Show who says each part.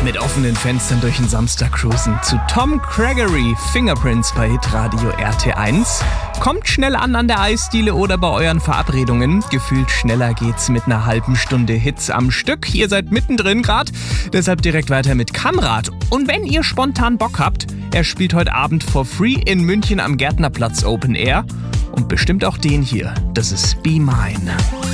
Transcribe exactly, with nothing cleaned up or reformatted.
Speaker 1: mit offenen Fenstern durch den Samstag cruisen. Zu Tom Gregory, Fingerprints bei Hitradio R T eins. Kommt schnell an an der Eisdiele oder bei euren Verabredungen. Gefühlt schneller geht's mit einer halben Stunde Hits am Stück. Ihr seid mittendrin gerade, deshalb direkt weiter mit Kamrat. Und wenn ihr spontan Bock habt, er spielt heute Abend for free in München am Gärtnerplatz Open Air. Und bestimmt auch den hier. Das ist Be Mine.